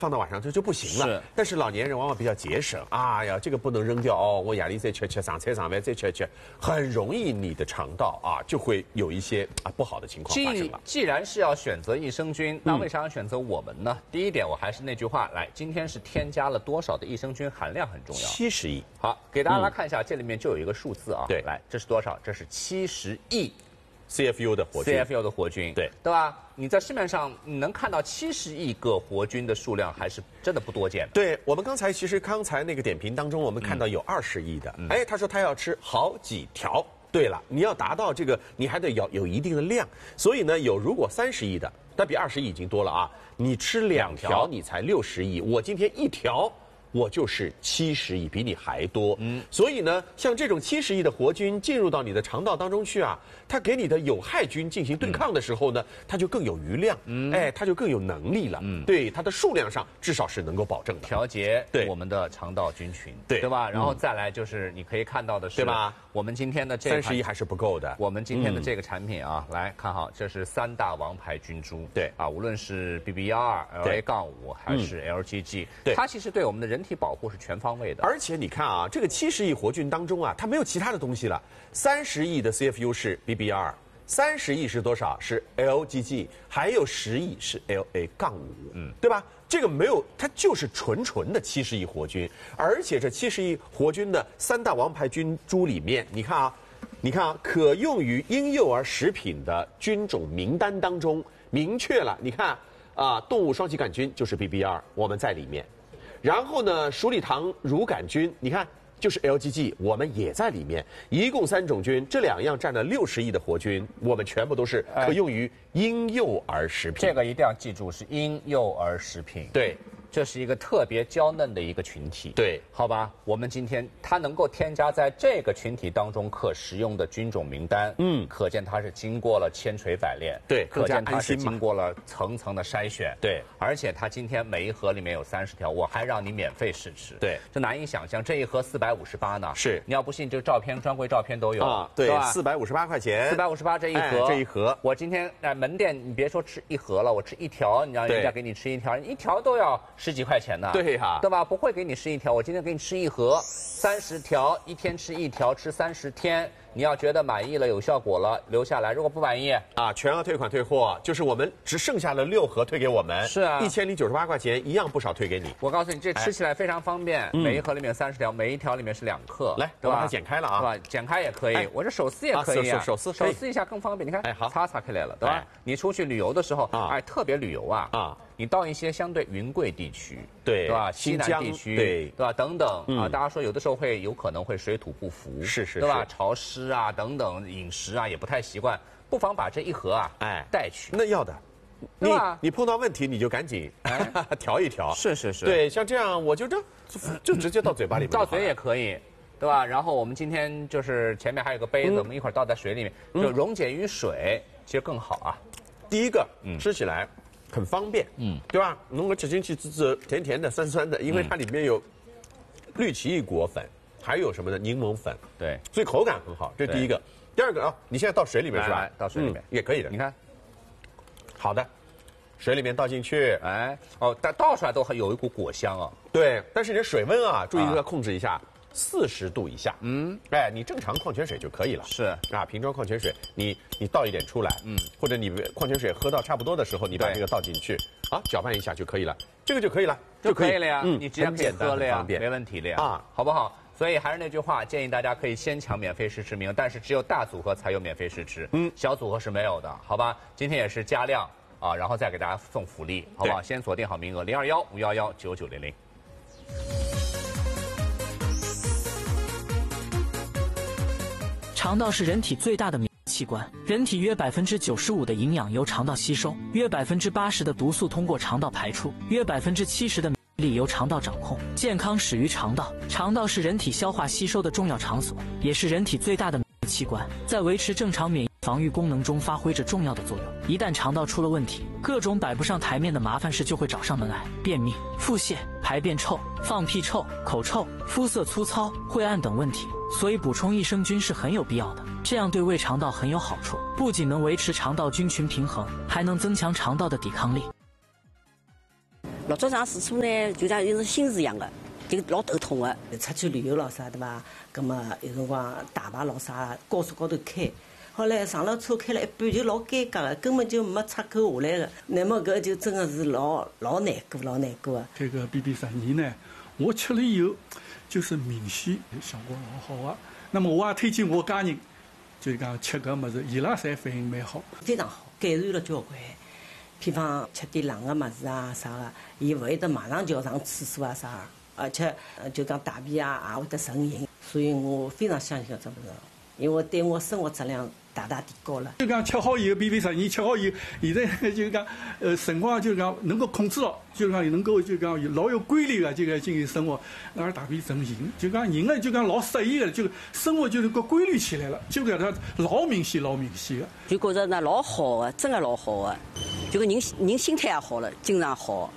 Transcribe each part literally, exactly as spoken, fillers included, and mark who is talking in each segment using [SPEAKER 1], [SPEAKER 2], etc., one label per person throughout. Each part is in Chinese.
[SPEAKER 1] 放到晚上这就不行了。
[SPEAKER 2] 是，
[SPEAKER 1] 但是老年人往往比较节省，哎呀，这个不能扔掉哦，我夜里再吃吃，上菜上饭再吃吃，很容易你的肠道啊就会有一些啊不好的情况发生了。
[SPEAKER 2] 既然是要选择益生菌，那为啥要选择我们呢？嗯、第一点，我还是那句话，来，今天是添加了多少的益生菌含量很重要，
[SPEAKER 1] 七十亿。
[SPEAKER 2] 好，给大家来看一下，嗯、这里面就有一个数字啊，
[SPEAKER 1] 对，
[SPEAKER 2] 来，这是多少？这是七十亿。
[SPEAKER 1] C F U 的活菌
[SPEAKER 2] ，C F U 的活菌，
[SPEAKER 1] 对
[SPEAKER 2] 对吧？你在市面上你能看到七十亿个活菌的数量，还是真的不多见的。
[SPEAKER 1] 对我们刚才其实刚才那个点评当中，我们看到有二十亿的，嗯、哎，他说他要吃好几条。对了，你要达到这个，你还得有有一定的量。所以呢，有如果三十亿的，那比二十亿已经多了啊。你吃两条，你才六十亿。我今天一条。我就是七十亿，比你还多。嗯，所以呢，像这种七十亿的活菌进入到你的肠道当中去啊，它给你的有害菌进行对抗的时候呢，它就更有余量。嗯，哎，它就更有能力了。嗯，对，它的数量上至少是能够保证的。
[SPEAKER 2] 调节对我们的肠道菌群，对对吧？然后再来就是你可以看到的是，
[SPEAKER 1] 对吧？
[SPEAKER 2] 我们今天的这
[SPEAKER 1] 三十亿还是不够的。
[SPEAKER 2] 我们今天的这个产品啊，嗯、来看好，这是三大王牌菌株。
[SPEAKER 1] 对啊，
[SPEAKER 2] 无论是 B B 幺二、L A 杠五还是 L G G，对，它其实对我们的人体保护是全方位的。
[SPEAKER 1] 而且你看啊，这个七十亿活菌当中啊，它没有其他的东西了。三十亿的 C F U 是 B B 幺二，三十亿是多少？是 L G G， 还有十亿是 L A 杠五，嗯，对吧？这个没有，它就是纯纯的七十亿活菌。而且这七十亿活菌的三大王牌菌株里面，你看啊，你看啊，可用于婴幼儿食品的菌种名单当中明确了，你看啊，动物双歧杆菌就是 B B 幺二，我们在里面。然后呢，鼠李糖乳杆菌，你看就是 L G G， 我们也在里面。一共三种菌，这两样占了六十亿的活菌，我们全部都是可用于婴幼儿食品。
[SPEAKER 2] 这个一定要记住，是婴幼儿食品。
[SPEAKER 1] 对。
[SPEAKER 2] 这是一个特别娇嫩的一个群体，
[SPEAKER 1] 对，
[SPEAKER 2] 好吧？我们今天它能够添加在这个群体当中可食用的菌种名单，嗯，可见它是经过了千锤百炼，
[SPEAKER 1] 对，
[SPEAKER 2] 可见它是经过了层层的筛选，
[SPEAKER 1] 对，
[SPEAKER 2] 而且它今天每一盒里面有三十条，我还让你免费试吃，
[SPEAKER 1] 对，
[SPEAKER 2] 这难以想象，这一盒四百五十八呢，
[SPEAKER 1] 是，
[SPEAKER 2] 你要不信，这个照片专柜照片都有
[SPEAKER 1] 啊，对，四百五十八块钱，
[SPEAKER 2] 四百五十八这一盒，
[SPEAKER 1] 哎，这一盒，
[SPEAKER 2] 我今天在门店，你别说吃一盒了，我吃一条，你让人家给你吃一条，一条都要十几块钱呢。
[SPEAKER 1] 对哈，
[SPEAKER 2] 对吧？不会给你吃一条，我今天给你吃一盒，三十条，一天吃一条，吃三十天。你要觉得满意了，有效果了，留下来；如果不满意
[SPEAKER 1] 啊，全额退款退货，就是我们只剩下了六盒退给我们。
[SPEAKER 2] 是啊，
[SPEAKER 1] 一千零九十八块钱，一样不少退给你。
[SPEAKER 2] 我告诉你，这吃起来非常方便，哎、每一盒里面三十条，每一条里面是两克。
[SPEAKER 1] 来，我把它剪开了啊，
[SPEAKER 2] 对吧？剪开也可以，哎、我这手撕也可以啊，
[SPEAKER 1] 手撕
[SPEAKER 2] 手撕一下更方便。你看，
[SPEAKER 1] 哎，好，
[SPEAKER 2] 擦擦开来了，对吧？哎、你出去旅游的时候，啊、哎，特别旅游啊，啊。你到一些相对云贵地区，
[SPEAKER 1] 对，
[SPEAKER 2] 对吧？西南地区，
[SPEAKER 1] 对，
[SPEAKER 2] 对吧？等等、嗯、啊，大家说有的时候会有可能会水土不服，
[SPEAKER 1] 是是，
[SPEAKER 2] 对吧？潮湿啊，等等，饮食啊也不太习惯，不妨把这一盒啊，哎，带去。
[SPEAKER 1] 那要的，你你碰到问题你就赶紧哎调一调，
[SPEAKER 2] 是是是，
[SPEAKER 1] 对，像这样我就这就直接到嘴巴里面，
[SPEAKER 2] 到嘴也可以。对吧？然后我们今天就是前面还有个杯子，嗯、我们一会儿倒在水里面，就溶解于水，其实更好啊。
[SPEAKER 1] 第一个，嗯，吃起来很方便，嗯，对吧？能够吃进去，滋滋甜甜的、酸酸的，因为它里面有绿奇异果粉，还有什么呢？柠檬粉，
[SPEAKER 2] 对，
[SPEAKER 1] 所以口感很好。这是第一个。第二个啊，你现在倒水里面是吧？
[SPEAKER 2] 倒水里面、
[SPEAKER 1] 嗯、也可以的。
[SPEAKER 2] 你看，
[SPEAKER 1] 好的，水里面倒进去，
[SPEAKER 2] 哎，哦，但倒出来都还有一股果香啊。
[SPEAKER 1] 对，但是你的水温啊，注意要控制一下。四十度以下，
[SPEAKER 2] 嗯，
[SPEAKER 1] 哎，你正常矿泉水就可以了。
[SPEAKER 2] 是
[SPEAKER 1] 啊，瓶装矿泉水，你你倒一点出来，嗯，或者你矿泉水喝到差不多的时候，你把这个倒进去，啊，搅拌一下就可以了，这个就可以了，
[SPEAKER 2] 就可以了呀，
[SPEAKER 1] 嗯，
[SPEAKER 2] 你直接可以喝了呀，没问题了呀，
[SPEAKER 1] 啊，
[SPEAKER 2] 好不好？所以还是那句话，建议大家可以先抢免费试吃名，但是只有大组合才有免费试吃，嗯，小组合是没有的，好吧？今天也是加量啊，然后再给大家送福利，好不好？先锁定好名额，零二幺五幺幺九九零零。
[SPEAKER 3] 肠道是人体最大的免疫器官，人体约百分之九十五的营养由肠道吸收，约百分之八十的毒素通过肠道排出，约百分之七十的免疫力由肠道掌控。健康始于肠道，肠道是人体消化吸收的重要场所，也是人体最大的免疫器官，在维持正常免疫防御功能中发挥着重要的作用。一旦肠道出了问题，各种摆不上台面的麻烦事就会找上门来，便秘、腹泻、排便臭、放屁臭、口臭、肤色粗糙、晦暗等问题。所以补充益生菌是很有必要的，这样对胃肠道很有好处，不仅能维持肠道菌群平衡，还能增强肠道的抵抗力。
[SPEAKER 4] 老早上试车呢，就像有种心事一样的，就老头痛的。出去旅游咯啥对吧？葛么有辰光大排咯啥，高速高头开。后来上了车开了一半就老尴尬的，根本就没出口下来的。那么搿就真的是老老难过，老难过啊！
[SPEAKER 5] 这个 B B 十二呢，我吃了以后，就是明显效果老好啊。那么我也推荐我家人，就是讲吃搿物事，伊拉侪反应蛮好，
[SPEAKER 4] 非常好，改善了交关。譬方吃点冷的物事啊啥的，伊勿会得马上就要上厕所啊啥，而且就讲大便啊也会得成型，所以我非常相信搿只物事，因为对我生活质量大大提高了。
[SPEAKER 5] 就讲吃好以后 ，B B 十二吃好以后，现在就讲呃辰光就讲能够控制了，就讲能够就讲老有规律的这个进行生活，那儿大便成型，就讲人呢就讲老适意的，就生活就是个规律起来了，就搿它老明显老明显的。
[SPEAKER 4] 就觉着呢老好的，真的老好的，就个人人心态也好了，精神好。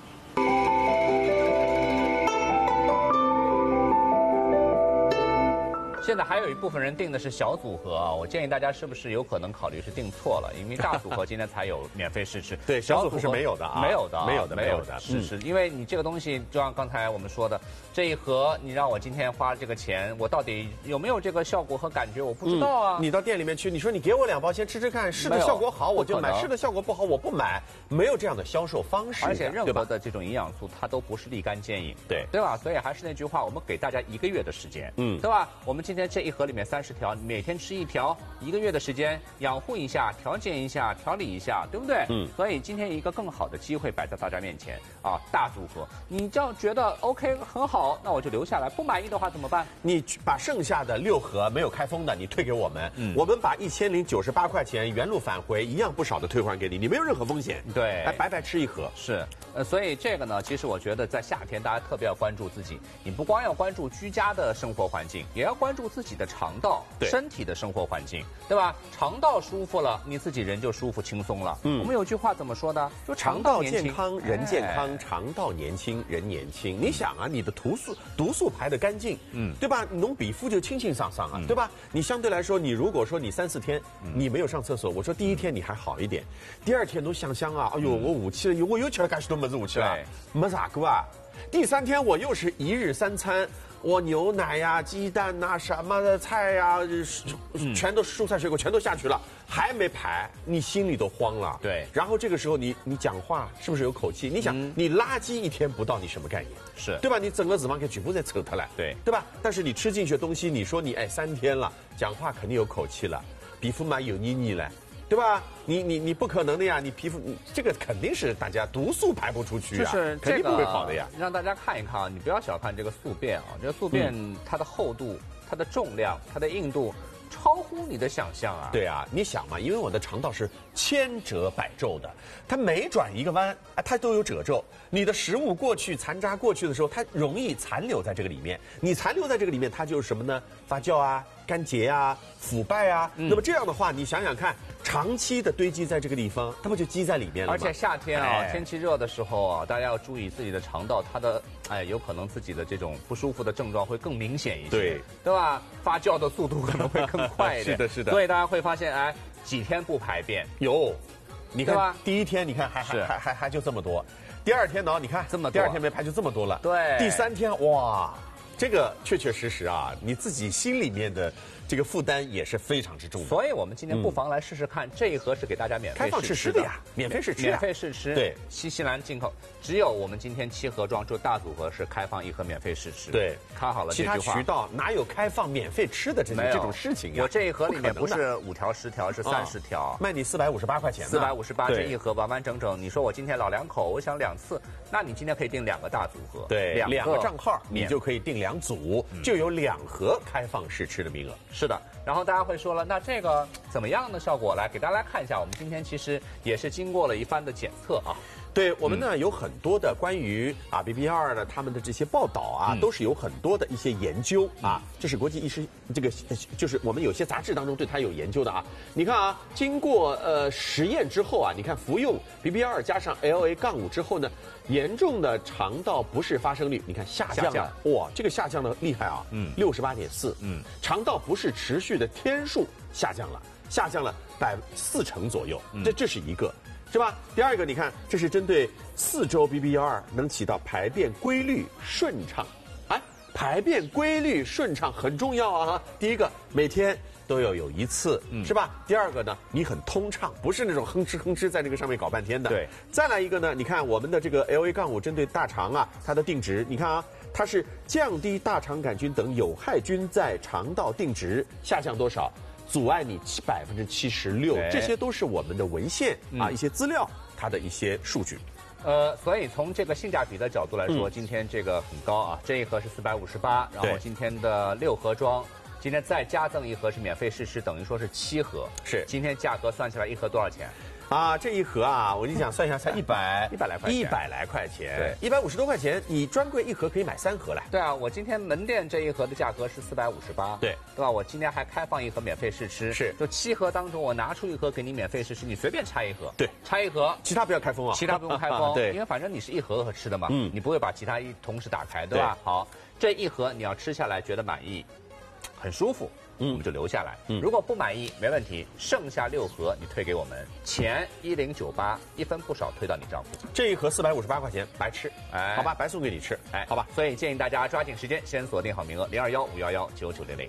[SPEAKER 2] 现在还有一部分人订的是小组合啊，我建议大家是不是有可能考虑是订错了，因为大组合今天才有免费试吃，
[SPEAKER 1] 对，小组合是没有的啊，
[SPEAKER 2] 没有的，
[SPEAKER 1] 没有的，
[SPEAKER 2] 没有的，是是，因为你这个东西就像刚才我们说的，这一盒你让我今天花这个钱，我到底有没有这个效果和感觉，我不知道啊。
[SPEAKER 1] 你到店里面去，你说你给我两包先吃吃看，是的效果好我就买，是的效果不好我不买，没有这样的销售方式。
[SPEAKER 2] 而且任何的这种营养素它都不是立竿见影，
[SPEAKER 1] 对
[SPEAKER 2] 对吧？所以还是那句话，我们给大家一个月的时间，嗯，对吧？我们今天这一盒里面三十条，每天吃一条，一个月的时间养护一下、调节一下、调理一下，对不对？嗯。所以今天一个更好的机会摆在大家面前啊，大组合，你这样觉得 OK 很好，那我就留下来。不满意的话怎么办？
[SPEAKER 1] 你把剩下的六盒没有开封的，你退给我们，嗯、我们把一千零九十八块钱原路返回，一样不少的退还给你，你没有任何风险。
[SPEAKER 2] 对，
[SPEAKER 1] 还白白吃一盒。
[SPEAKER 2] 是，呃，所以这个呢，其实我觉得在夏天大家特别要关注自己，你不光要关注居家的生活环境，也要关注自己的肠道。
[SPEAKER 1] 对
[SPEAKER 2] 身体的生活环境，对吧？肠道舒服了，你自己人就舒服轻松了。嗯，我们有句话怎么说的？说
[SPEAKER 1] 肠道健康人健康，哎、肠道年轻人年轻。你想啊，你的毒素毒素排得干净，嗯，对吧？你弄皮肤就清清爽爽啊，嗯、对吧？你相对来说，你如果说你三四天你没有上厕所，我说第一天你还好一点，第二天都想想啊，哎呦，我武器了，我又吃了干许多么子武器了，没啥个啊。第三天我又是一日三餐。我牛奶呀、鸡蛋呐、什么的菜呀，全都蔬菜水果全都下去了，还没排，你心里都慌了。
[SPEAKER 2] 对。
[SPEAKER 1] 然后这个时候你你讲话是不是有口气？你想、嗯、你垃圾一天不到，你什么概念？
[SPEAKER 2] 是
[SPEAKER 1] 对吧？你整个脂肪给全部在扯它来，
[SPEAKER 2] 对
[SPEAKER 1] 对吧？但是你吃进去的东西，你说你哎三天了，讲话肯定有口气了，皮肤嘛油腻腻了。对吧？你你你不可能的呀！你皮肤你这个肯定是大家毒素排不出去啊，
[SPEAKER 2] 就是
[SPEAKER 1] 肯定不会好的呀。
[SPEAKER 2] 让大家看一看啊，你不要小看这个宿便啊，这个宿便它的厚度、它的重量、它的硬度。超乎你的想象啊！
[SPEAKER 1] 对啊，你想嘛，因为我的肠道是千折百皱的，它每转一个弯，啊，它都有褶皱。你的食物过去残渣过去的时候，它容易残留在这个里面。你残留在这个里面，它就是什么呢？发酵啊、干结啊、腐败啊。嗯、那么这样的话，你想想看，长期的堆积在这个地方，它不就积在里面了吗？
[SPEAKER 2] 而且夏天啊，哎、天气热的时候啊，大家要注意自己的肠道，它的哎，有可能自己的这种不舒服的症状会更明显一些，
[SPEAKER 1] 对
[SPEAKER 2] 对吧？发酵的速度可能会更快一点。
[SPEAKER 1] 是的，是的。
[SPEAKER 2] 所以大家会发现，哎，几天不排便
[SPEAKER 1] 有，你看第一天你看还还还还还就这么多，第二天呢，你看
[SPEAKER 2] 这么多，
[SPEAKER 1] 第二天没排就这么多了，
[SPEAKER 2] 对，
[SPEAKER 1] 第三天哇，这个确确实实啊，你自己心里面的这个负担也是非常之重的。
[SPEAKER 2] 所以我们今天不妨来试试看，嗯、这一盒是给大家免费
[SPEAKER 1] 开放试吃的呀，免费试吃，
[SPEAKER 2] 免费试吃。
[SPEAKER 1] 对，
[SPEAKER 2] 新西兰进口，只有我们今天七盒装就大组合是开放一盒免费试吃。
[SPEAKER 1] 对，
[SPEAKER 2] 看好了这句话。
[SPEAKER 1] 其他渠道哪有开放免费吃的这种这种事情呀？
[SPEAKER 2] 我这一盒里面不是五条十条，是三十条，
[SPEAKER 1] 啊、卖你四百五十八块钱。
[SPEAKER 2] 四百五十八这一盒完完整整。你说我今天老两口，我想两次，那你今天可以订两个大组合，
[SPEAKER 1] 对，
[SPEAKER 2] 两
[SPEAKER 1] 个账号你就可以订两组，嗯、就有两盒开放试吃的名额。
[SPEAKER 2] 是的，然后大家会说了，那这个怎么样的效果？来给大家看一下，我们今天其实也是经过了一番的检测啊。
[SPEAKER 1] 对我们呢、嗯、有很多的关于啊 B B 二 的他们的这些报道啊，嗯、都是有很多的一些研究啊，这是国际医师这个就是我们有些杂志当中对它有研究的啊。你看啊，经过呃实验之后啊，你看服用 B B 二 加上 L A 杠五之后呢，严重的肠道不适发生率，你看下降了，哇，这个下降的厉害啊，嗯，六十八点四，嗯，肠道不适持续的天数下降了，下降了百四成左右，这这是一个。 是吧？第二个，你看，这是针对四周 B B 幺二能起到排便规律顺畅，哎，排便规律顺畅很重要啊。第一个，每天都要有一次，嗯、是吧？第二个呢，你很通畅，不是那种哼哧哼哧在那个上面搞半天的。
[SPEAKER 2] 对。
[SPEAKER 1] 再来一个呢，你看我们的这个 L A 杠五针对大肠啊，它的定值，你看啊，它是降低大肠杆菌等有害菌在肠道定值下降多少？阻碍你百分之七十六，这些都是我们的文献啊、嗯、一些资料，它的一些数据。
[SPEAKER 2] 呃，所以从这个性价比的角度来说，嗯、今天这个很高啊，这一盒是四百五十八，然后今天的六盒装，今天再加赠一盒是免费试吃，等于说是七盒。
[SPEAKER 1] 是，
[SPEAKER 2] 今天价格算起来一盒多少钱？
[SPEAKER 1] 啊，这一盒啊，我跟你讲，算一下才一百
[SPEAKER 2] 一百来块钱，
[SPEAKER 1] 一百来块钱，
[SPEAKER 2] 对，
[SPEAKER 1] 一百五十多块钱，你专柜一盒可以买三盒来。
[SPEAKER 2] 对啊，我今天门店这一盒的价格是四百五十八，
[SPEAKER 1] 对，
[SPEAKER 2] 对吧？我今天还开放一盒免费试吃，
[SPEAKER 1] 是，
[SPEAKER 2] 就七盒当中我拿出一盒给你免费试吃，你随便拆一盒，
[SPEAKER 1] 对，
[SPEAKER 2] 拆一盒，
[SPEAKER 1] 其他不要开封啊，
[SPEAKER 2] 其他不用开封，
[SPEAKER 1] 对，
[SPEAKER 2] 因为反正你是一盒盒吃的嘛，
[SPEAKER 1] 嗯，
[SPEAKER 2] 你不会把其他一同时打开，对吧？对好，这一盒你要吃下来觉得满意，很舒服。嗯，我们就留下来。嗯，如果不满意，没问题，剩下六盒你退给我们，钱一零九八，一分不少退到你账户。
[SPEAKER 1] 这一盒四百五十八块钱，白吃，哎，好吧，白送给你吃，哎，好吧。
[SPEAKER 2] 所以建议大家抓紧时间，先锁定好名额，零二幺五幺幺九九零零。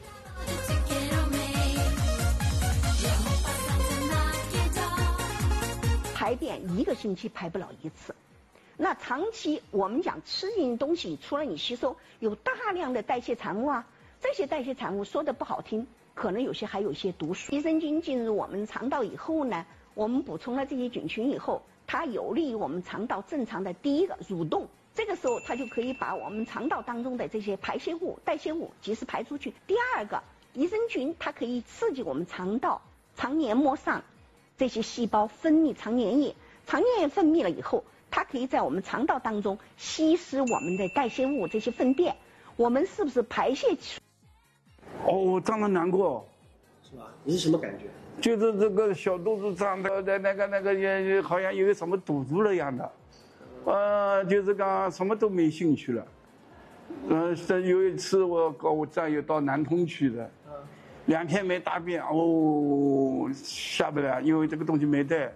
[SPEAKER 6] 排便一个星期排不了一次，那长期我们讲吃进东西，除了你吸收，有大量的代谢产物啊。这些代谢产物说的不好听，可能有些还有一些毒素。益生菌进入我们肠道以后呢，我们补充了这些菌群以后，它有利于我们肠道正常的第一个蠕动，这个时候它就可以把我们肠道当中的这些排泄物、代谢物及时排出去。第二个，益生菌它可以刺激我们肠道肠黏膜上这些细胞分泌肠粘液，肠粘液分泌了以后，它可以在我们肠道当中吸湿我们的代谢物这些粪便，我们是不是排泄出？
[SPEAKER 7] 哦，胀得难过，
[SPEAKER 8] 是吧？你是什么感觉？
[SPEAKER 7] 就是这个小肚子胀的，那那个那个也好像有什么堵住了一样的，呃，就是讲什么都没兴趣了。嗯、呃，有一次我跟我战友到南通去的，两天没大便，哦，下不来，因为这个东西没带。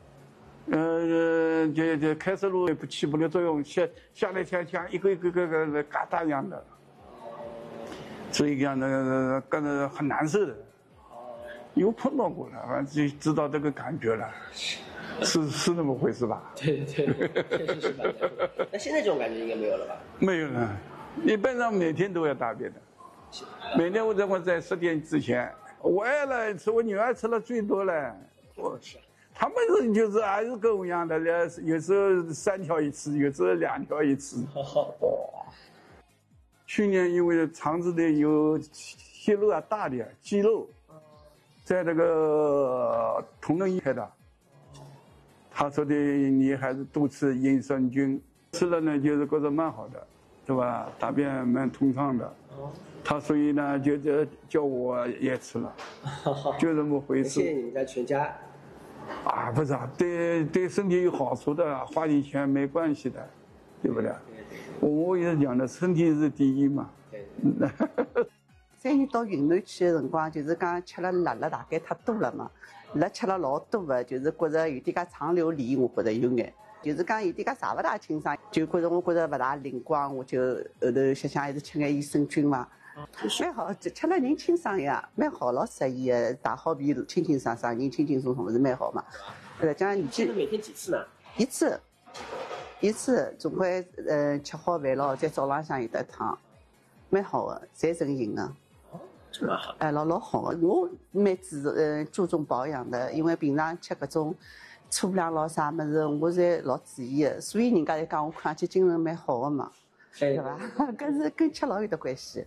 [SPEAKER 7] 呃，这这开塞露也不起不了作用，下下来像像一个一个个个疙瘩一样的。所以讲那个感觉很难受的，有碰到过了，反正就知道这个感觉了，是是那么回事吧？
[SPEAKER 8] 对对，确实是蛮难受。那现在这种感觉应该没有了吧？
[SPEAKER 7] 没有了，一般上每天都要大便的，每天我在我在十点之前，我儿子吃，我女儿吃了最多了，我他们是就是还是跟我一样的，有时候三条一次，有时候两条一次。哦。去年因为肠子里有息肉啊大点肌肉，在这个同仁医开的，他说的你还是多吃益生菌，吃了呢就是觉得蛮好的，对吧？大便蛮通畅的。他所以呢就就叫我也吃了，就这么回事。
[SPEAKER 8] 谢谢你们家全家。
[SPEAKER 7] 啊，不是啊，对对身体有好处的，花点钱没关系的，对不对？我也讲的，身体是第一嘛。
[SPEAKER 9] 在你到云南去的辰光，就是讲吃了辣了大概太多了嘛，辣吃了老多的，就是觉着有点介肠流里，我觉着有眼，就是讲有点介查不大清爽，就觉着我觉着不大灵光，我就后头想想还是吃点益生菌嘛，蛮好，吃了人清爽呀，蛮好，老适宜的，大好便清清爽爽，人清清爽爽，不是蛮好嘛。呃，这样你
[SPEAKER 8] 现在每天几次呢？
[SPEAKER 9] 一次。一次总归呃吃好饭了，在早浪向有得汤，蛮好的，侪成型的。
[SPEAKER 8] 哦，这么好。
[SPEAKER 9] 哎，老老好的，我蛮注呃注重保养的，因为平常吃搿种粗粮咯啥物事，我侪老注意的，所以人家才讲我看上去精神蛮好的嘛，对吧？搿是跟吃老有得关系。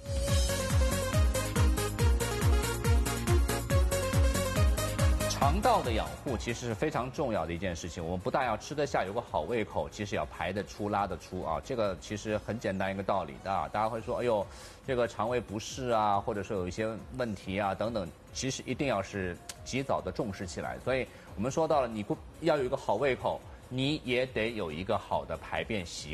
[SPEAKER 2] 肠道的养护其实是非常重要的一件事情，我们不但要吃得下，有个好胃口，其实要排得出、拉得出啊。这个其实很简单一个道理啊。大家会说，哎呦，这个肠胃不适啊，或者说有一些问题啊等等，其实一定要是及早的重视起来。所以我们说到了，你不要有一个好胃口，你也得有一个好的排便习惯。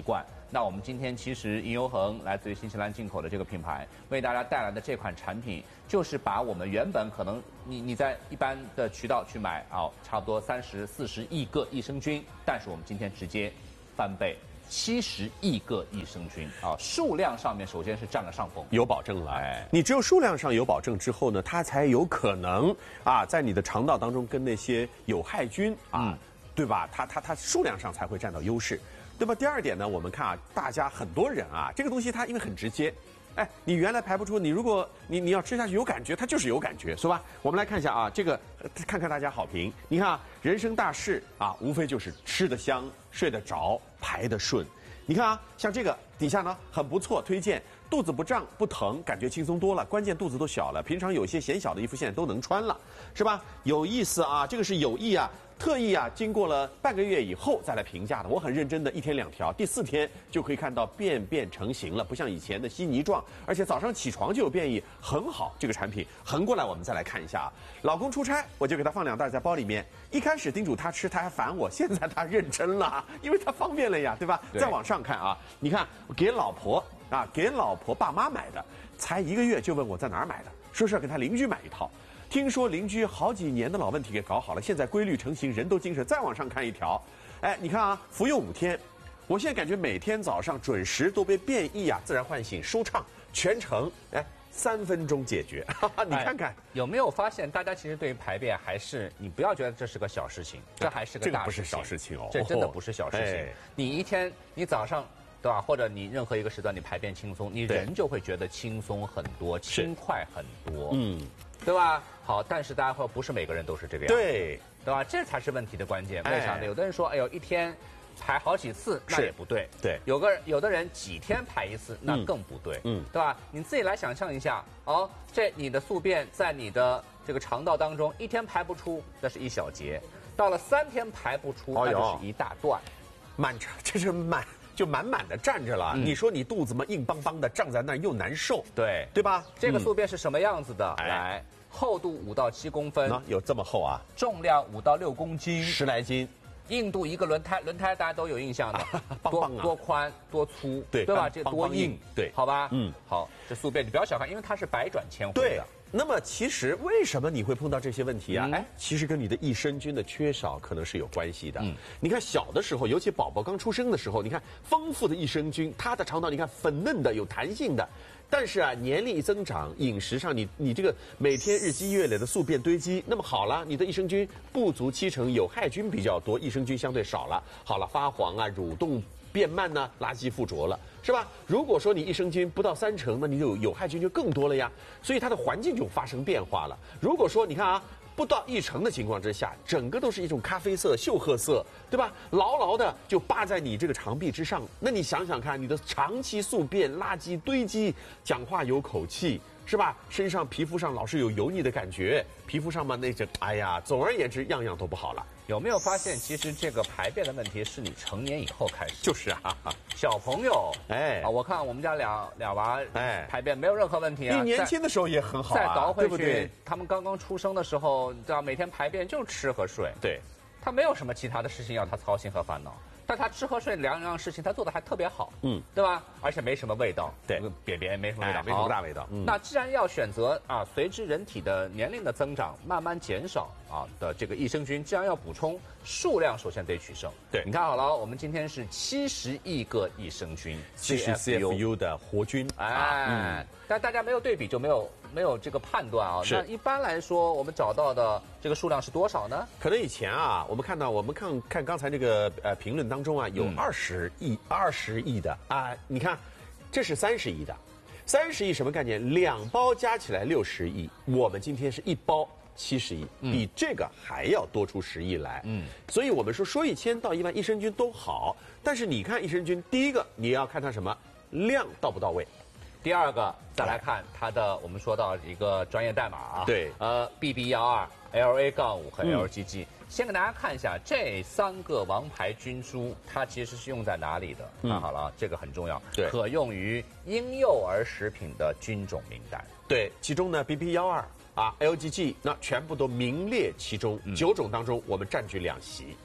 [SPEAKER 2] 那我们今天其实银油恒来自于新西兰进口的这个品牌，为大家带来的这款产品，就是把我们原本可能你你在一般的渠道去买啊，差不多三十四十亿个益生菌，但是我们今天直接翻倍。七十亿个益生菌啊，数量上面首先是占了上风，
[SPEAKER 1] 有保证了。哎，你只有数量上有保证之后呢，它才有可能啊，在你的肠道当中跟那些有害菌啊，嗯、对吧？它它它数量上才会占到优势，对吧？第二点呢，我们看啊，大家很多人啊，这个东西它因为很直接。哎，你原来排不出，你如果你你要吃下去有感觉，它就是有感觉，是吧？我们来看一下啊，这个看看大家好评。你看啊，人生大事啊，无非就是吃得香、睡得着、排得顺。你看啊，像这个底下呢很不错，推荐肚子不胀不疼，感觉轻松多了。关键肚子都小了，平常有些显小的衣服现在都能穿了，是吧？有意思啊，这个是有意啊。特意啊，经过了半个月以后再来评价的，我很认真的，一天两条，第四天就可以看到便便成型了，不像以前的稀泥状，而且早上起床就有便意，很好。这个产品横过来，我们再来看一下啊。老公出差，我就给他放两袋在包里面。一开始叮嘱他吃，他还烦我，现在他认真了，因为他方便了呀，对吧？对再往上看啊，你看给老婆啊，给老婆爸妈买的，才一个月就问我在哪儿买的，说是要给他邻居买一套。听说邻居好几年的老问题给搞好了，现在规律成型，人都精神。再往上看一条，哎，你看啊，服用五天，我现在感觉每天早上准时都被便意啊自然唤醒，舒畅，全程哎三分钟解决。哈哈，你看看、哎、
[SPEAKER 2] 有没有发现，大家其实对于排便还是你不要觉得这是个小事情，这还是个大事情，这个不是
[SPEAKER 1] 小事情哦，
[SPEAKER 2] 这真的不是小事情。
[SPEAKER 1] 哎、
[SPEAKER 2] 你一天你早上。对吧？或者你任何一个时段你排便轻松，你人就会觉得轻松很多，轻快很多，嗯，对吧？好，但是大家说不是每个人都是这个样子，
[SPEAKER 1] 对，
[SPEAKER 2] 对吧？这才是问题的关键。为啥呢？有的人说，哎呦，一天排好几次，那也不对，
[SPEAKER 1] 对。
[SPEAKER 2] 有个有的人几天排一次，那更不对，嗯，对吧？你自己来想象一下，哦，这你的宿便在你的这个肠道当中，一天排不出，那是一小节；到了三天排不出，那就是一大段，
[SPEAKER 1] 漫长，这是满。就满满的站着了，嗯、你说你肚子嘛硬邦邦的胀在那儿又难受，
[SPEAKER 2] 对
[SPEAKER 1] 对吧？
[SPEAKER 2] 这个宿便是什么样子的？嗯、来，厚度五到七公分，
[SPEAKER 1] 有这么厚啊？
[SPEAKER 2] 重量五到六公斤，
[SPEAKER 1] 十来斤。
[SPEAKER 2] 硬度一个轮胎，轮胎大家都有印象的，
[SPEAKER 1] 棒棒啊、
[SPEAKER 2] 多多宽多粗，
[SPEAKER 1] 对
[SPEAKER 2] 对吧？这多硬，
[SPEAKER 1] 对，
[SPEAKER 2] 好吧？
[SPEAKER 1] 嗯，
[SPEAKER 2] 好，这宿便你不要小看，因为它是百转千回的。
[SPEAKER 1] 对。那么其实为什么你会碰到这些问题啊？嗯、哎，其实跟你的益生菌的缺少可能是有关系的。嗯，你看小的时候，尤其宝宝刚出生的时候，你看丰富的益生菌，它的肠道你看粉嫩的、有弹性的。但是啊，年龄一增长，饮食上你你这个每天日积月累的宿便堆积，那么好了，你的益生菌不足七成，有害菌比较多，益生菌相对少了。好了，发黄啊，蠕动变慢呢，垃圾附着了。是吧？如果说你益生菌不到三成，那你有有害菌就更多了呀，所以它的环境就发生变化了。如果说你看啊，不到一成的情况之下，整个都是一种咖啡色、锈褐色，对吧？牢牢的就扒在你这个肠壁之上。那你想想看，你的长期宿便、垃圾堆积，讲话有口气。是吧？身上皮肤上老是有油腻的感觉，皮肤上嘛那这，哎呀，总而言之，样样都不好了。
[SPEAKER 2] 有没有发现，其实这个排便的问题是你成年以后开始？
[SPEAKER 1] 就是啊，
[SPEAKER 2] 小朋友，哎，啊，我看我们家俩俩娃，哎，排便没有任何问题啊。
[SPEAKER 1] 你年轻的时候也很好啊，
[SPEAKER 2] 再倒回去，
[SPEAKER 1] 对不对？
[SPEAKER 2] 他们刚刚出生的时候，知道每天排便就是吃和睡，
[SPEAKER 1] 对，
[SPEAKER 2] 他没有什么其他的事情要他操心和烦恼。但他吃喝睡两样事情，他做的还特别好，嗯，对吧？而且没什么味道，
[SPEAKER 1] 对，
[SPEAKER 2] 便便没什么味道，
[SPEAKER 1] 哎、没什么大味道。
[SPEAKER 2] 嗯、那既然要选择啊，随之人体的年龄的增长慢慢减少啊的这个益生菌，既然要补充，数量首先得取胜。
[SPEAKER 1] 对，
[SPEAKER 2] 你看好了，我们今天是七十亿个益生菌，
[SPEAKER 1] 这是 C F U 的活菌，
[SPEAKER 2] 哎，嗯、但大家没有对比就没有。没有这个判断啊，那一般来说，我们找到的这个数量是多少呢？
[SPEAKER 1] 可能以前啊，我们看到，我们看看刚才这个呃评论当中啊，有二十亿、二十亿的啊，你看，这是三十亿的，三十亿什么概念？两包加起来六十亿，我们今天是一包七十亿，比这个还要多出十亿来。嗯，所以我们说说一千到一万益生菌都好，但是你看益生菌，第一个你要看它什么量到不到位。
[SPEAKER 2] 第二个，再来看它的，我们说到一个专业代码啊，
[SPEAKER 1] 对，
[SPEAKER 2] 呃 B B 一二 L A 杠五和 L G G，、嗯、先给大家看一下这三个王牌菌株，它其实是用在哪里的？看、嗯、好了，这个很重要，
[SPEAKER 1] 对，
[SPEAKER 2] 可用于婴幼儿食品的菌种名单。
[SPEAKER 1] 对，其中呢 B B 一二啊 L G G 那全部都名列其中，九、嗯、种当中我们占据两席。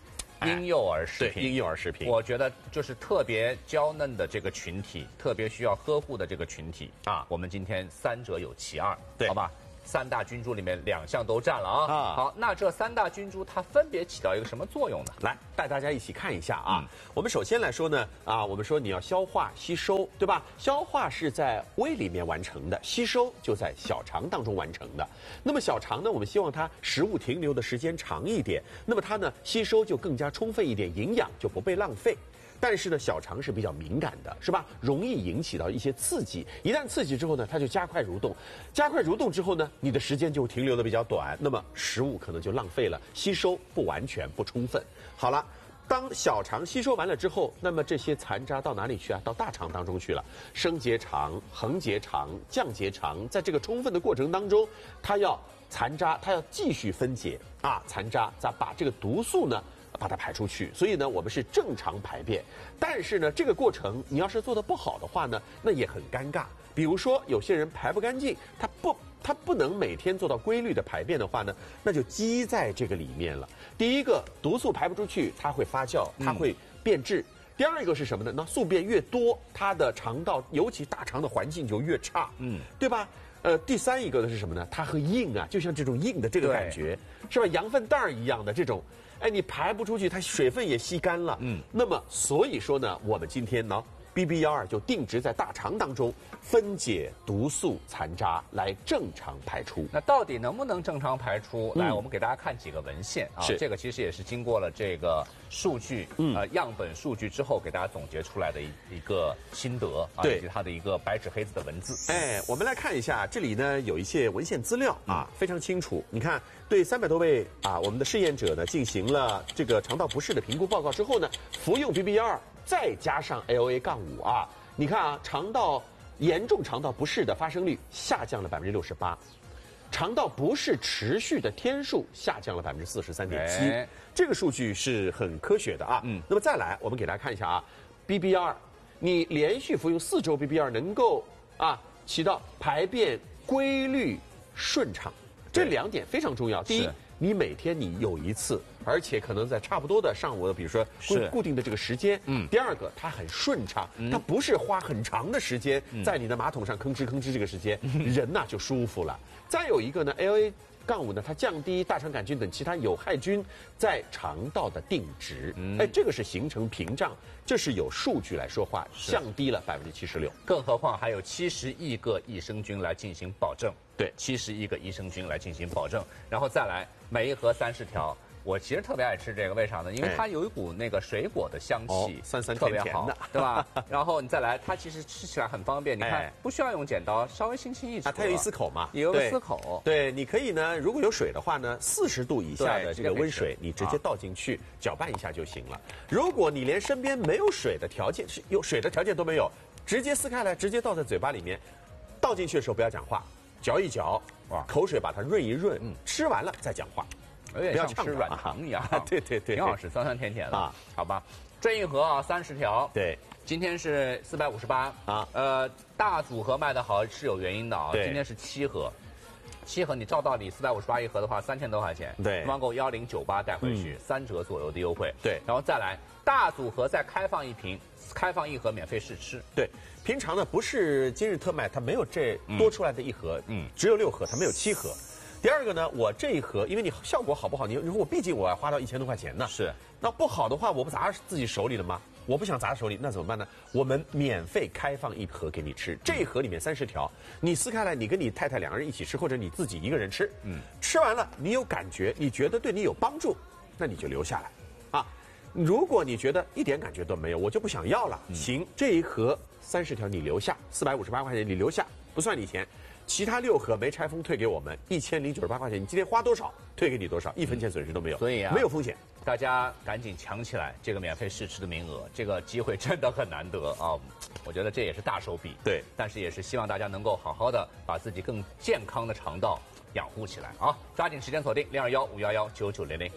[SPEAKER 2] 婴幼儿食品，
[SPEAKER 1] 对，婴幼儿食品，
[SPEAKER 2] 我觉得就是特别娇嫩的这个群体，特别需要呵护的这个群体啊，我们今天三者有其二，
[SPEAKER 1] 对，
[SPEAKER 2] 好吧？三大菌株里面两项都占了啊。
[SPEAKER 1] 啊，
[SPEAKER 2] 好，那这三大菌株它分别起到一个什么作用呢？
[SPEAKER 1] 来带大家一起看一下啊。
[SPEAKER 2] 嗯、
[SPEAKER 1] 我们首先来说呢，啊，我们说你要消化吸收，对吧？消化是在胃里面完成的，吸收就在小肠当中完成的。那么小肠呢，我们希望它食物停留的时间长一点，那么它呢吸收就更加充分一点，营养就不被浪费。但是呢，小肠是比较敏感的，是吧？容易引起到一些刺激，一旦刺激之后呢，它就加快蠕动，加快蠕动之后呢，你的时间就停留的比较短，那么食物可能就浪费了，吸收不完全、不充分。好了，当小肠吸收完了之后，那么这些残渣到哪里去啊？到大肠当中去了。升结肠、横结肠、降结肠，在这个充分的过程当中，它要残渣，它要继续分解啊，残渣再把这个毒素呢。把它排出去，所以呢，我们是正常排便。但是呢，这个过程你要是做得不好的话呢，那也很尴尬。比如说，有些人排不干净，他不他不能每天做到规律的排便的话呢，那就积在这个里面了。第一个，毒素排不出去，它会发酵，它会变质。嗯、第二个是什么呢？那宿便越多，它的肠道，尤其大肠的环境就越差，嗯，对吧？呃，第三一个的是什么呢？它很硬啊，就像这种硬的这个感觉，是吧？羊粪蛋儿一样的这种。哎，你排不出去，它水分也吸干了。嗯，那么所以说呢，我们今天呢 ，B B 一二就定植在大肠当中，分解毒素残渣来正常排出。
[SPEAKER 2] 那到底能不能正常排出？嗯、来，我们给大家看几个文献啊。
[SPEAKER 1] 是，
[SPEAKER 2] 这个其实也是经过了这个数据，嗯、呃，样本数据之后给大家总结出来的一一个心得啊，以及它的一个白纸黑字的文字。
[SPEAKER 1] 哎，我们来看一下，这里呢有一些文献资料啊，非常清楚。你看。对三百多位啊，我们的试验者呢进行了这个肠道不适的评估报告之后呢，服用 B B 一二再加上 L A 杠五啊，你看啊，肠道严重肠道不适的发生率下降了百分之六十八，肠道不适持续的天数下降了百分之四十三点七，这个数据是很科学的啊。嗯，那么再来，我们给大家看一下啊 ，B B 一二，你连续服用四周 B B 一二能够啊起到排便规律顺畅。这两点非常重要。第一，你每天你有一次，而且可能在差不多的上午的，比如说固固定的这个时间。嗯。第二个，它很顺畅，嗯、它不是花很长的时间在你的马桶上吭哧吭哧这个时间，嗯、人呐就舒服了。再有一个呢 ，L A 杠五呢，它降低大肠杆菌等其他有害菌在肠道的定值。嗯。哎，这个是形成屏障，这是有数据来说话，降低了百分之七十六。
[SPEAKER 2] 更何况还有七十亿个益生菌来进行保证。
[SPEAKER 1] 对，
[SPEAKER 2] 七十亿个益生菌来进行保证，然后再来每一盒三十条。我其实特别爱吃这个，为啥呢？因为它有一股那个水果的香气，哦、
[SPEAKER 1] 酸酸
[SPEAKER 2] 特别好，
[SPEAKER 1] 甜甜的，
[SPEAKER 2] 对吧？然后你再来，它其实吃起来很方便，你看、哎、不需要用剪刀，稍微轻轻一戳，
[SPEAKER 1] 啊，它有一丝口嘛，
[SPEAKER 2] 有一丝口。
[SPEAKER 1] 对，你可以呢，如果有水的话呢，四十度以下的这个温水，你直接倒进去，啊、搅拌一下就行了。如果你连身边没有水的条件，是有水的条件都没有，直接撕开来，直接倒在嘴巴里面，倒进去的时候不要讲话。嚼一嚼，哇，口水把它润一润，嗯，吃完了再讲话，
[SPEAKER 2] 有点像吃软糖一样，啊、
[SPEAKER 1] 对对对，
[SPEAKER 2] 挺好吃，酸酸甜甜的啊，好吧。这一盒啊，三十条，
[SPEAKER 1] 对，
[SPEAKER 2] 今天是四百五十八啊，呃，大组合卖的好是有原因的啊，今天是七盒，七盒你照道理四百五十八一盒的话，三千多块钱，
[SPEAKER 1] 对，
[SPEAKER 2] 网购幺零九八带回去、嗯、三折左右的优惠，
[SPEAKER 1] 对，
[SPEAKER 2] 然后再来大组合再开放一瓶，开放一盒免费试吃，
[SPEAKER 1] 对。平常呢不是今日特卖，它没有这多出来的一盒，嗯，只有六盒，它没有七盒。第二个呢，我这一盒，因为你效果好不好，你如果毕竟我要花到一千多块钱呢，
[SPEAKER 2] 是，
[SPEAKER 1] 那不好的话，我不砸自己手里了吗？我不想砸手里，那怎么办呢？我们免费开放一盒给你吃，这一盒里面三十条，你撕开来，你跟你太太两个人一起吃，或者你自己一个人吃，嗯，吃完了你有感觉，你觉得对你有帮助，那你就留下来，啊。如果你觉得一点感觉都没有，我就不想要了，行，这一盒三十条你留下，四百五十八块钱你留下，不算你钱。其他六盒没拆封退给我们一千零九十八块钱，你今天花多少退给你多少，一分钱损失都没有。
[SPEAKER 2] 所以啊，
[SPEAKER 1] 没有风险，
[SPEAKER 2] 大家赶紧抢起来这个免费试吃的名额，这个机会真的很难得啊！我觉得这也是大手笔，
[SPEAKER 1] 对，
[SPEAKER 2] 但是也是希望大家能够好好的把自己更健康的肠道养护起来啊！抓紧时间锁定零二幺五幺幺九九零零。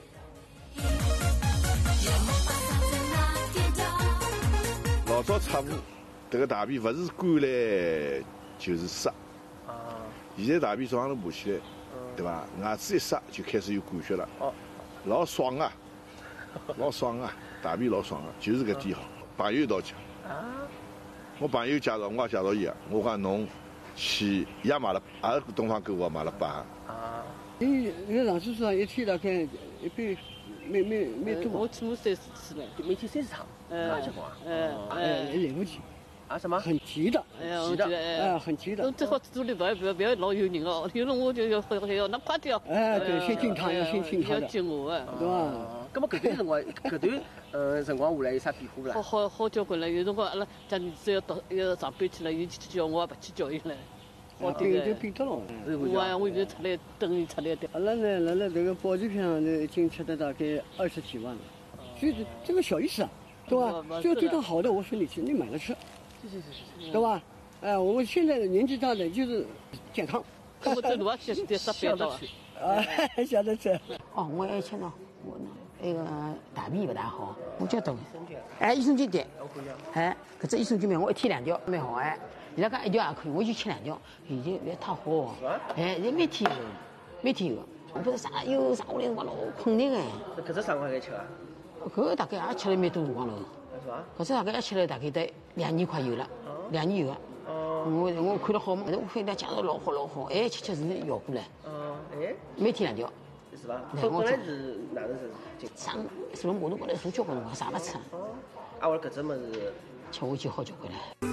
[SPEAKER 10] 老早插物，这个大便不是干嘞就是塞。啊。现在大便早上头爬起来，对吧？牙齿一塞就开始有感觉了。哦。老爽啊！ 老爽啊，大便老爽啊，就是搿点好。朋友一道吃。啊。我朋友介绍，我也介绍伊啊。我讲侬去，伊也买了，也是东方购物买了八。
[SPEAKER 11] 啊。你你上次说一天大概一杯，没没没多。
[SPEAKER 8] 我起码三四次了，每天三十趟。
[SPEAKER 11] 嗯。
[SPEAKER 8] 结棍啊。
[SPEAKER 11] 嗯。哎，来不及。
[SPEAKER 8] 啊什么？
[SPEAKER 11] 很急的，
[SPEAKER 8] 哎呀，急的，
[SPEAKER 11] 哎，很急的。
[SPEAKER 8] 最好做的不要不要不要老有人哦，有了我就要要要拿快掉。
[SPEAKER 11] 哎，对，先敬他，要先敬他的。
[SPEAKER 8] 要敬我啊，
[SPEAKER 11] 对吧？
[SPEAKER 8] 咁么搿段辰光，搿段呃辰光下来有啥变化啦？好好好交关了，有辰光阿拉家儿子要到要上班去了，有去叫我也勿去叫伊了。
[SPEAKER 11] 好点个。变就变得了。
[SPEAKER 8] 我啊，我就出来等伊出来的。
[SPEAKER 11] 阿拉呢，辣辣这个保健品上呢，已经吃了大概二十几万了，所以这个小意思啊，对吧？就对他好的，我说你去，你买了吃。是是是是，对吧？哎，我们现在的年纪大的就是健康。
[SPEAKER 8] 我走路啊，去得十八道。
[SPEAKER 11] 啊，晓得吃。
[SPEAKER 12] 哦，我还吃喏，我呢那个大便不大好，我叫动。哎，益生菌对。哎，搿只益生菌嘛，我一天两条，蛮好哎。人家讲一条也可以，我就吃两条，已经别太好哦。哎，你每天有，每天有。我不是啥有啥我来我老困难哎。
[SPEAKER 8] 搿只啥辰光开吃啊？
[SPEAKER 12] 搿大概也吃了蛮多辰光了。搿只大概一吃了大概得两年快有了，两年有了。我我看了好嘛，我看人家讲了老好老好，哎，吃吃是效果唻。
[SPEAKER 8] 哦，哎，
[SPEAKER 12] 每天两条。
[SPEAKER 8] 是吧？本来是哪能是？
[SPEAKER 12] 上坐辣马路高头坐交关辰光，啥勿吃。
[SPEAKER 8] 哦，啊，我搿只物事
[SPEAKER 12] 吃下去好交关唻。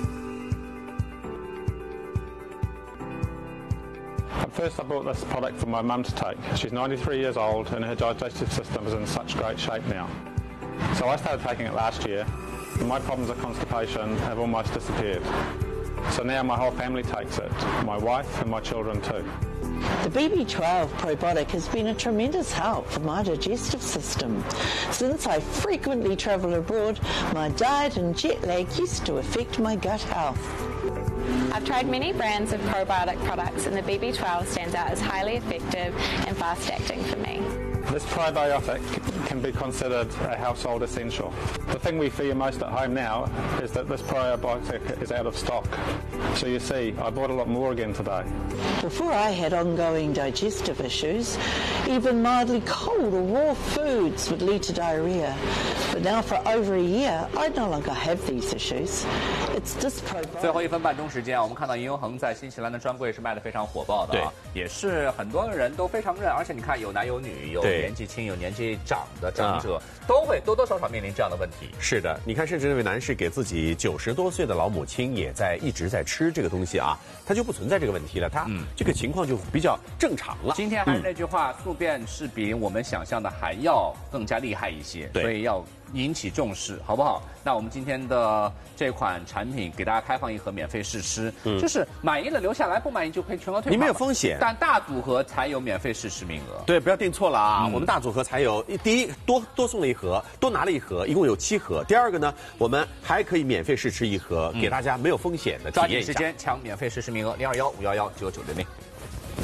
[SPEAKER 13] First, I bought this product for my mum to take. She's ninety-three years old and her digestive system is in such great shape now. So I started taking it last year, and my problems of constipation have almost disappeared. So now my whole family takes it, my wife and my children too.
[SPEAKER 14] The B B twelve probiotic has been a tremendous help for my digestive system. Since I frequently travel abroad, my diet and jet lag used to affect my gut health.
[SPEAKER 15] I've tried many brands of probiotic products, and the B B twelve stands out as highly effective and fast-acting for me.
[SPEAKER 13] This probiotic can be considered a household essential. The thing we fear most at home now is that this probiotic is out of stock. So you see, I bought a lot more again today.
[SPEAKER 14] Before I had ongoing digestive issues, even mildly cold or raw foods would lead to diarrhea. But now for over a year, I no longer have these issues. It's this probiotic.
[SPEAKER 2] 最后一分半钟时间，我们看到银永恒在新西兰的专柜是卖得非常火爆的啊，也是很多人都非常认，而且你看有男有女，有年纪轻有年纪长的长者，都会多多少少面临这样的问题。
[SPEAKER 1] 是的，你看，甚至那位男士给自己九十多岁的老母亲也在一直在吃这个东西啊，他就不存在这个问题了，他这个情况就比较正常了。
[SPEAKER 2] 今天还是那句话，宿便是比我们想象的还要更加厉害一些，所以要引起重视，好不好？那我们今天的这款产品给大家开放一盒免费试吃，嗯、就是满意了留下来，不满意就可以全额退款。
[SPEAKER 1] 你没有风险，
[SPEAKER 2] 但大组合才有免费试吃名额。
[SPEAKER 1] 对，不要订错了啊！嗯、我们大组合才有，第一多多送了一盒，多拿了一盒，一共有七盒。第二个呢，我们还可以免费试吃一盒，嗯、给大家没有风险的体验一下。
[SPEAKER 2] 抓紧时间抢免费试吃名额，零二幺五幺幺九九零零。